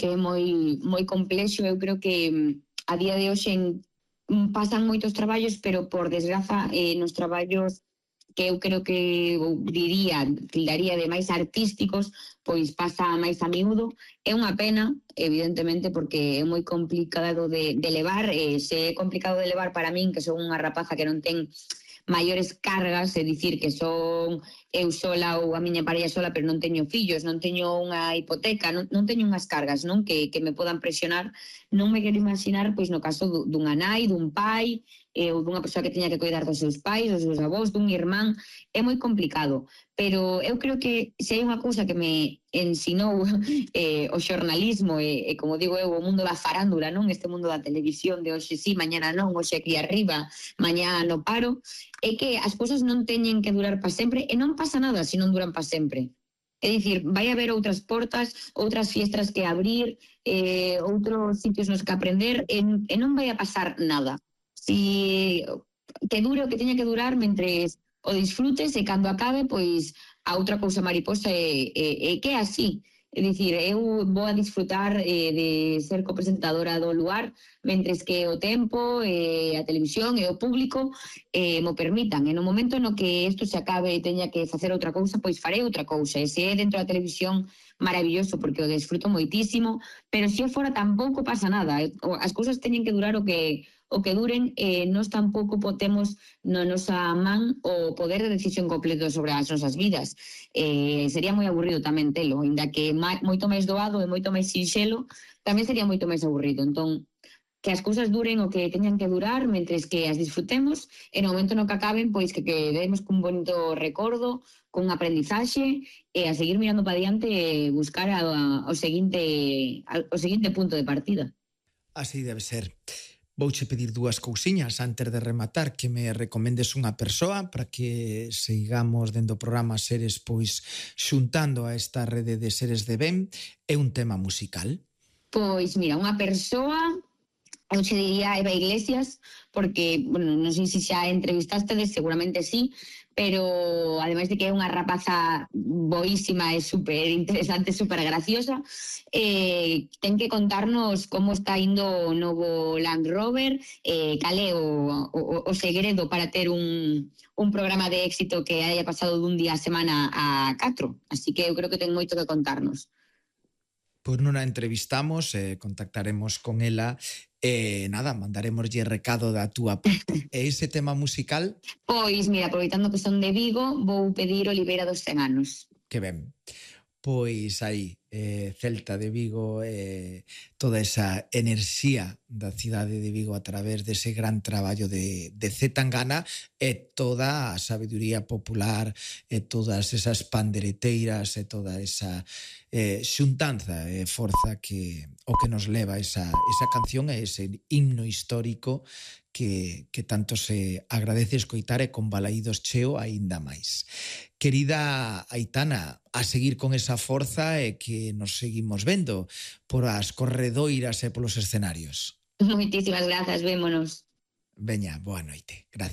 que é moi complexo. Eu creo que a día de hoxe pasan moitos traballos, pero por desgraza nos traballos que eu creo que tildaría de máis artísticos, pois pasa máis a miúdo. É unha pena, evidentemente, porque é moi complicado de levar. Se é complicado de levar para min, que son unha rapaza que non ten maiores cargas, é dicir, que son eu sola ou a miña parella sola, pero non teño fillos, non teño unha hipoteca, non teño unhas cargas, non, que me podan presionar. Non me quero imaginar, pois, no caso dunha nai, dun pai, ou dunha persoa que teña que cuidar dos seus pais, dos seus avós, dun irmán. É moi complicado, pero eu creo que se hai unha cousa que me ensinou o xornalismo e, como digo eu, o mundo da farándula, non, este mundo da televisión de hoxe sí, mañana non, hoxe aquí arriba, mañá no paro, é que as cousas non teñen que durar para sempre, e non pasa nada se non duran para sempre. É dicir, vai haber outras portas, outras fiestras que abrir, outros sitios nos que aprender, e non vai a pasar nada. Si que dure o que teña que durar mentres o disfrutes, e cando acabe, pois a outra cousa mariposa é que é así. É dicir, eu vou a disfrutar de ser copresentadora do lugar mentres que o tempo, a televisión e o público mo permitan. E no momento no que isto se acabe e teña que facer outra cousa, pois farei outra cousa. E se é dentro da televisión, maravilloso, porque o desfruto moitísimo, pero se o fora tampouco pasa nada. As cousas teñen que durar o que duren, nós tampouco temos na nosa man o poder de decisión completo sobre as nosas vidas. Sería moi aburrido tamén telo, ainda que moito máis doado e moito máis sinxelo, tamén sería moito máis aburrido. Entón, que as cousas duren o que teñan que durar mentres que as disfrutemos, e no momento no que acaben, pois que quedemos cun bonito recordo, con aprendizaxe, e a seguir mirando para diante e buscar o seguinte punto de partida. Así debe ser. Vouche pedir dúas cousiñas antes de rematar, que me recomendes unha persoa para que sigamos dentro do programa Seres, pois xuntando a esta rede de seres de ben, e un tema musical. Pois mira, unha persoa, eu che diría Eva Iglesias, porque, bueno, non sei se xa entrevistastedes, seguramente sí, pero ademais de que é unha rapaza boísima e super interesante, super graciosa, ten que contarnos como está indo o novo Land Rover, cal é o segredo para ter un programa de éxito que haya pasado dun día a semana a 4. Así que eu creo que ten moito que contarnos. Pois non a entrevistamos, contactaremos con ela, e nada, mandaremoslle recado da túa parte. E ese tema musical? Pois mira, aproveitando que son de Vigo, vou pedir Oliveira dos 100 anos. Que ben. Pois aí, Celta de Vigo, toda esa enerxía da cidade de Vigo a través dese gran traballo de C. Tangana, e toda a sabeduría popular, e todas esas pandereteiras, e toda esa xuntanza e forza que o que nos leva esa canción, e ese himno histórico que tanto se agradece escoitar, e con balaídos cheo aínda máis. Querida Aitana, a seguir con esa forza, e que nos seguimos vendo por as corredoiras e polos escenarios. Moitísimas grazas, vémonos. Veña, boa noite. Gracias.